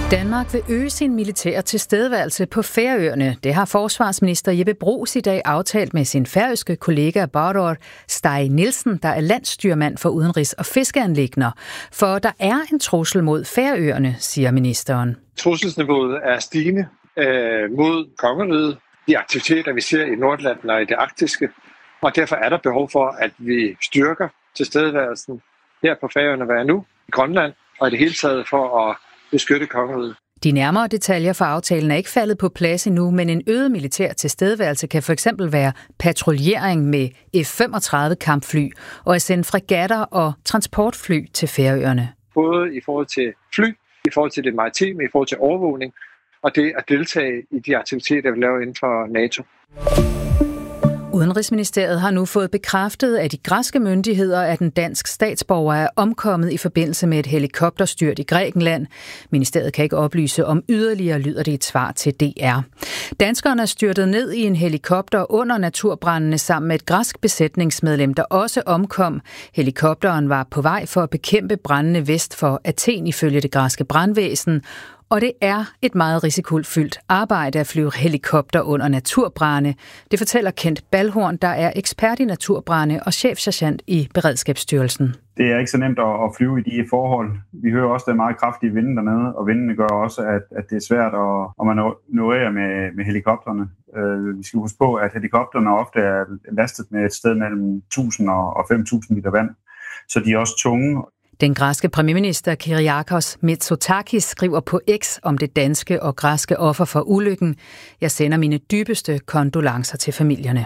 Danmark vil øge sin militære tilstedeværelse på Færøerne. Det har forsvarsminister Jeppe Bruus i dag aftalt med sin færøske kollega Bárður Steig Nielsen, der er landsstyrmand for udenrigs- og fiskeanliggender. For der er en trussel mod Færøerne, siger ministeren. Trusselsniveauet er stigende mod kongeriget. De aktiviteter, vi ser i Nordatlanten og i det arktiske. Og derfor er der behov for, at vi styrker tilstedeværelsen her på Færøerne, hvad er nu, i Grønland, og i det hele taget for at beskytte kongeriget. De nærmere detaljer for aftalen er ikke faldet på plads endnu, men en øget militær tilstedeværelse kan for eksempel være patruljering med F-35 kampfly og at sende fregatter og transportfly til Færøerne. Både i forhold til fly, i forhold til det maritime, i forhold til overvågning og det at deltage i de aktiviteter, vi laver inden for NATO. Udenrigsministeriet har nu fået bekræftet, at de græske myndigheder, at en dansk statsborger er omkommet i forbindelse med et helikopterstyrt i Grækenland. Ministeriet kan ikke oplyse om yderligere, lyder det et svar til DR. Danskerne er styrtet ned i en helikopter under naturbrændene sammen med et græsk besætningsmedlem, der også omkom. Helikopteren var på vej for at bekæmpe brændene vest for Athen ifølge det græske brandvæsen. Og det er et meget risikofyldt arbejde at flyve helikopter under naturbrande. Det fortæller Kent Balhorn, der er ekspert i naturbrande og chefsergeant i Beredskabsstyrelsen. Det er ikke så nemt at flyve i de forhold. Vi hører også, at der er meget kraftige vinde dernede, og vindene gør også, at det er svært at manøvrere med helikopterne. Vi skal huske på, at helikopterne ofte er lastet med et sted mellem 1000 og 5000 liter vand, så de er også tunge. Den græske premierminister Kyriakos Mitsotakis skriver på X om det danske og græske offer for ulykken. Jeg sender mine dybeste kondolencer til familierne.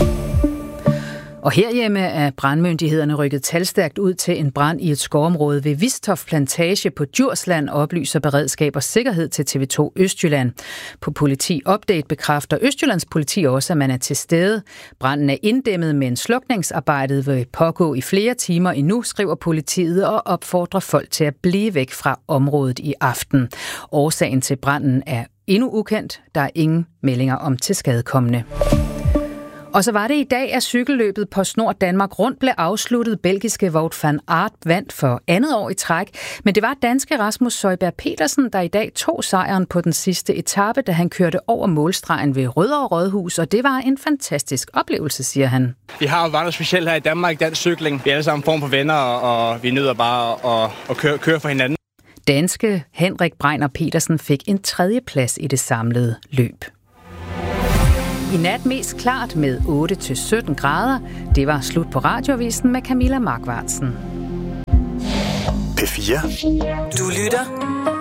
Og herhjemme er brandmyndighederne rykket talstærkt ud til en brand i et skovområde ved Vistof Plantage på Djursland, oplyser Beredskab og Sikkerhed til TV2 Østjylland. På Politi Update bekræfter Østjyllands politi også, at man er til stede. Branden er inddæmmet, men slukningsarbejdet vil pågå i flere timer endnu, skriver politiet og opfordrer folk til at blive væk fra området i aften. Årsagen til branden er endnu ukendt. Der er ingen meldinger om tilskadekomne. Og så var det i dag, at cykelløbet på Snor Danmark Rundt blev afsluttet. Belgiske Wout van Aert vandt for andet år i træk. Men det var danske Rasmus Søjberg Petersen, der i dag tog sejren på den sidste etape, da han kørte over målstregen ved Rødovre Rådhus. Og det var en fantastisk oplevelse, siger han. Vi har jo noget specielt her i Danmark, dansk cykling. Vi er alle sammen form for venner, og vi nyder bare at køre for hinanden. Danske Henrik Breiner Petersen fik en 3. plads i det samlede løb. I nat mest klart med 8-17 grader. Det var slut på Radioavisen med Camilla Markvartsen. P4. Du lytter